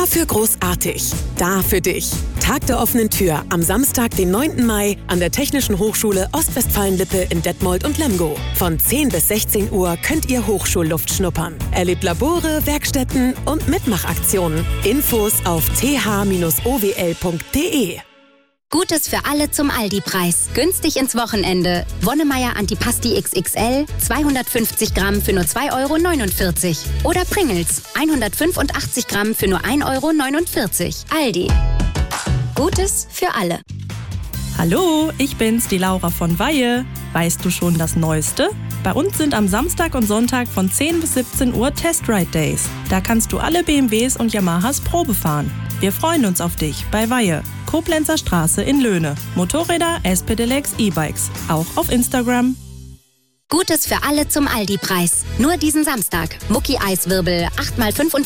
Dafür großartig. Da für dich. Tag der offenen Tür am Samstag, den 9. Mai an der Technischen Hochschule Ostwestfalen-Lippe in Detmold und Lemgo. Von 10 bis 16 Uhr könnt ihr Hochschulluft schnuppern. Erlebt Labore, Werkstätten und Mitmachaktionen. Infos auf th-owl.de. Gutes für alle zum Aldi-Preis. Günstig ins Wochenende. Wonnemeier Antipasti XXL, 250 Gramm für nur 2,49 €. Oder Pringles, 185 Gramm für nur 1,49 €. Aldi. Gutes für alle. Hallo, ich bin's, die Laura von Weihe. Weißt du schon das Neueste? Bei uns sind am Samstag und Sonntag von 10 bis 17 Uhr Test-Ride Days. Da kannst du alle BMWs und Yamahas Probe fahren. Wir freuen uns auf dich bei Weihe, Koblenzer Straße in Löhne. Motorräder, S-Pedelecs, E-Bikes. Auch auf Instagram. Gutes für alle zum Aldi-Preis. Nur diesen Samstag. Mucki Eiswirbel, 8x45